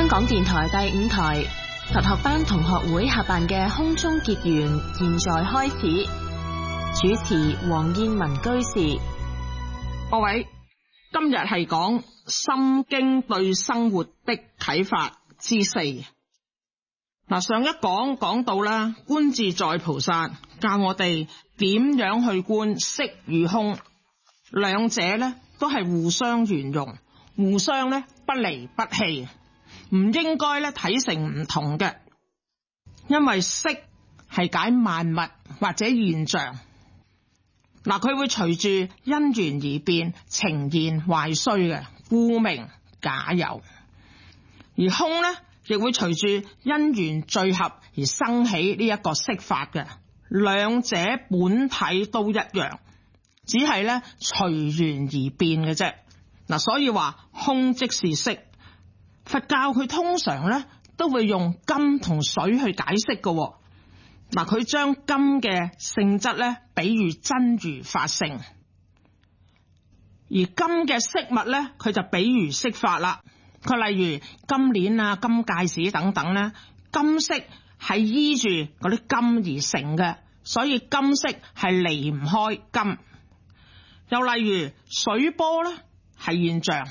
香港電台第5台佛學班同學會合辦嘅空中結緣，現在開始。主持黃燕文居士。 各位，今日係講《心經》對生活的啟發之4。上一講到啦，觀自在菩薩教我哋點樣去觀色與空，兩者咧都係互相圓融，互相咧不離不棄，唔應該咧睇成唔同嘅。因為色係解萬物或者現象，佢會隨住因緣而變，呈現壞衰嘅，故名假有。而空咧亦會隨住因緣聚合而生起呢一個色法嘅，兩者本體都一樣，只係咧隨緣而變嘅啫。所以話空即是色。佛教佢通常咧都會用金同水去解釋嘅。佢將金嘅性質咧比喻真如法性，而金嘅飾物咧佢就比喻色法啦。佢例如金鏈啊、金戒指等等咧，金色係依住嗰啲金而成嘅，所以金色係離唔開金。又例如水波咧係現象，